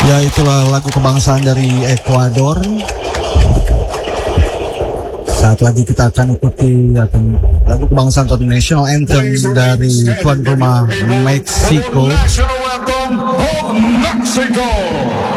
Ya, itulah lagu kebangsaan dari Ekuador. Saat lagi kita akan ikuti lagu kebangsaan atau national anthem dari tuan rumah Meksiko. National anthem of Mexico.